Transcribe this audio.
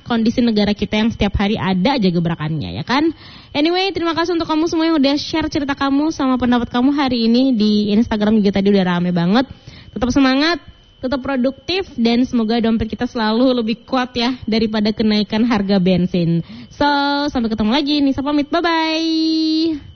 kondisi negara kita yang setiap hari ada aja gebrakannya, ya kan? Anyway, terima kasih untuk kamu semua yang udah share cerita kamu sama pendapat kamu hari ini di Instagram juga tadi udah rame banget. Tetap semangat, tetap produktif, dan semoga dompet kita selalu lebih kuat ya daripada kenaikan harga bensin. So, sampai ketemu lagi. Nisa pamit, bye-bye.